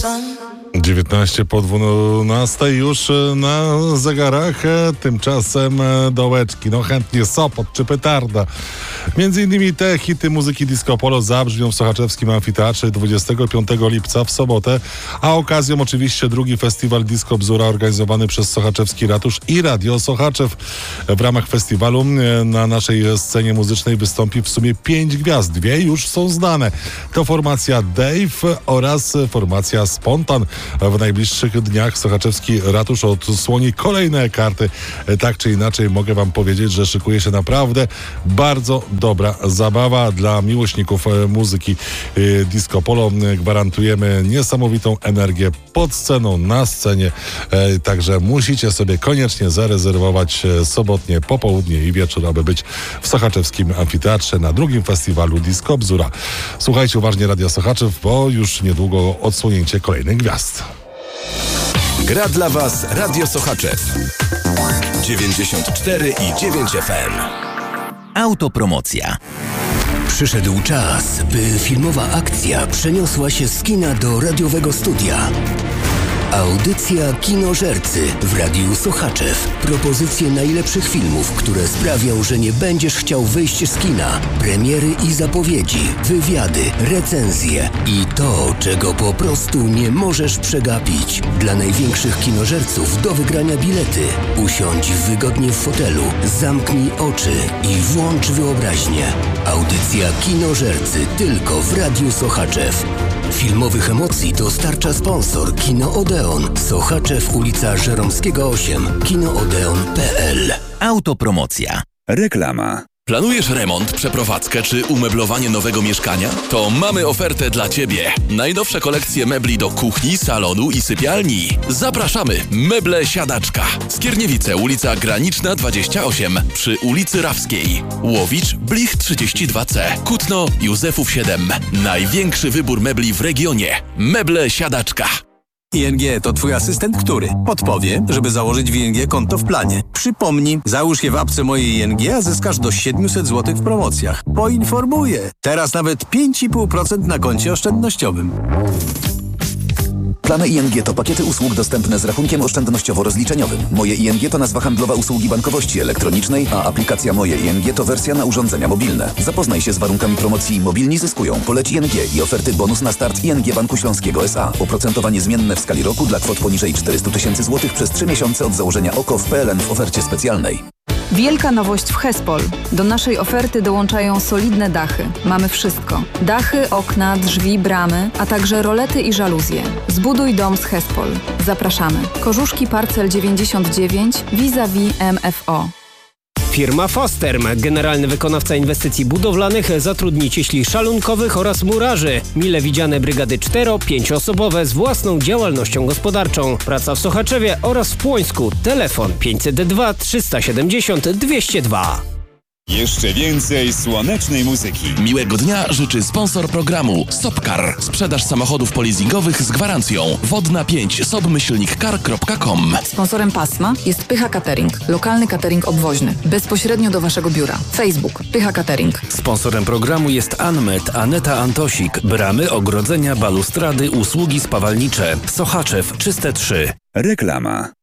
19 po 12 już na zegarach, tymczasem dołeczki, no chętnie Sopot czy petarda. Między innymi te hity muzyki Disco Polo zabrzmią w Sochaczewskim Amfiteatrze 25 lipca w sobotę, a okazją oczywiście drugi festiwal Disco Bzura organizowany przez Sochaczewski Ratusz i Radio Sochaczew. W ramach festiwalu na naszej scenie muzycznej wystąpi w sumie 5 gwiazd. 2 już są znane. To formacja Dave oraz formacja Spontan. W najbliższych dniach Sochaczewski Ratusz odsłoni kolejne karty. Tak czy inaczej mogę wam powiedzieć, że szykuje się naprawdę bardzo dobra zabawa dla miłośników muzyki Disco Polo. Gwarantujemy niesamowitą energię pod sceną, na scenie. Także musicie sobie koniecznie zarezerwować sobotnie popołudnie i wieczór, aby być w Sochaczewskim Amfiteatrze na drugim festiwalu Disco Bzura. Słuchajcie uważnie Radia Sochaczew, bo już niedługo odsłonięcie kolejnych gwiazd. Gra dla Was Radio Sochaczew 94,9 FM. Autopromocja. Przyszedł czas, by filmowa akcja przeniosła się z kina do radiowego studia. Audycja Kinożercy w Radiu Sochaczew. Propozycje najlepszych filmów, które sprawią, że nie będziesz chciał wyjść z kina. Premiery i zapowiedzi, wywiady, recenzje i to, czego po prostu nie możesz przegapić. Dla największych kinożerców do wygrania bilety. Usiądź wygodnie w fotelu, zamknij oczy i włącz wyobraźnię. Audycja Kinożercy tylko w Radiu Sochaczew. Filmowych emocji dostarcza sponsor Kino Odeon, Sochaczew, ulica Żeromskiego 8, kinoodeon.pl. Autopromocja. Reklama. Planujesz remont, przeprowadzkę czy umeblowanie nowego mieszkania? To mamy ofertę dla Ciebie. Najnowsze kolekcje mebli do kuchni, salonu i sypialni. Zapraszamy! Meble Siadaczka. Skierniewice, ulica Graniczna 28 przy ulicy Rawskiej. Łowicz, Blich 32C. Kutno, Józefów 7. Największy wybór mebli w regionie. Meble Siadaczka. ING to Twój asystent, który podpowie, żeby założyć w ING konto w planie. Przypomnij, załóż je w apce mojej ING, a zyskasz do 700 zł w promocjach. Poinformuję. Teraz nawet 5,5% na koncie oszczędnościowym. Plany ING to pakiety usług dostępne z rachunkiem oszczędnościowo-rozliczeniowym. Moje ING to nazwa handlowa usługi bankowości elektronicznej, a aplikacja Moje ING to wersja na urządzenia mobilne. Zapoznaj się z warunkami promocji Mobilni zyskują. Poleć ING i oferty bonus na start ING Banku Śląskiego S.A. Oprocentowanie zmienne w skali roku dla kwot poniżej 400 000 złotych przez 3 miesiące od założenia OKO w PLN w ofercie specjalnej. Wielka nowość w Hespol. Do naszej oferty dołączają solidne dachy. Mamy wszystko. Dachy, okna, drzwi, bramy, a także rolety i żaluzje. Zbuduj dom z Hespol. Zapraszamy. Korzuszki Parcel 99 vis-a-vis MFO. Firma Fosterm, generalny wykonawca inwestycji budowlanych, zatrudni cieśli szalunkowych oraz murarzy. Mile widziane brygady 4-5-osobowe z własną działalnością gospodarczą. Praca w Sochaczewie oraz w Płońsku. Telefon 502 370 202. Jeszcze więcej słonecznej muzyki. Miłego dnia życzy sponsor programu Sopcar. Sprzedaż samochodów polizingowych z gwarancją. Wodna 5 sobmyślnikcar.com. Sponsorem pasma jest Pycha Catering. Lokalny catering obwoźny. Bezpośrednio do Waszego biura. Facebook Pycha Catering. Sponsorem programu jest Anmet Aneta Antosik. Bramy, ogrodzenia, balustrady, usługi spawalnicze. Sochaczew, Czyste 3. Reklama.